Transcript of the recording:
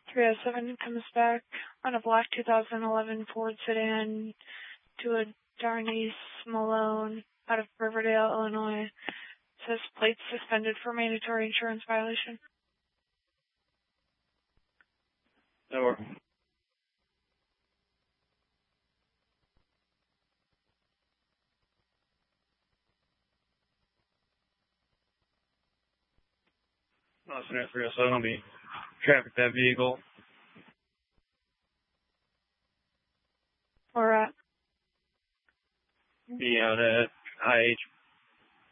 307 comes back on a black 2011 Ford sedan to a Darnese Malone out of Riverdale, Illinois. Says plates suspended for mandatory insurance violation. Over. Austin at 307 will be traffic that vehicle. Or Be out at IH